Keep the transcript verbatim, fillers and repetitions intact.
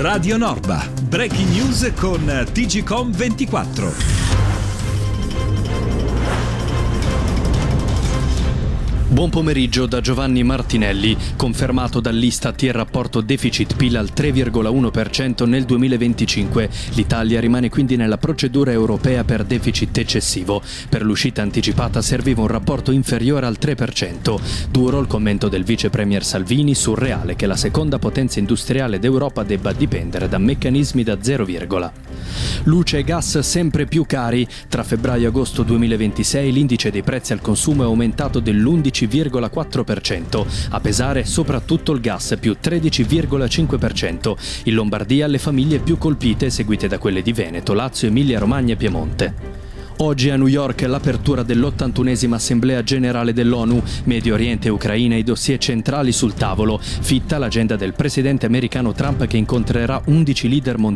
Radio Norba, breaking news con T G Com ventiquattro. Buon pomeriggio da Giovanni Martinelli. Confermato dall'Istat il rapporto deficit-P I L al tre virgola uno per cento nel duemilaventicinque. L'Italia rimane quindi nella procedura europea per deficit eccessivo. Per l'uscita anticipata serviva un rapporto inferiore al tre per cento. Duro il commento del vice premier Salvini, surreale che la seconda potenza industriale d'Europa debba dipendere da meccanismi da zero virgola. Luce e gas sempre più cari. Tra febbraio e agosto duemilaventisei l'indice dei prezzi al consumo è aumentato dell'undici virgola quattro per cento, a pesare soprattutto il gas più tredici virgola cinque per cento. In Lombardia le famiglie più colpite, seguite da quelle di Veneto, Lazio, Emilia Romagna e Piemonte. Oggi a New York l'apertura dell'ottantunesima Assemblea Generale dell'ONU, Medio Oriente e Ucraina i dossier centrali sul tavolo. Fitta l'agenda del presidente americano Trump che incontrerà undici leader mondiali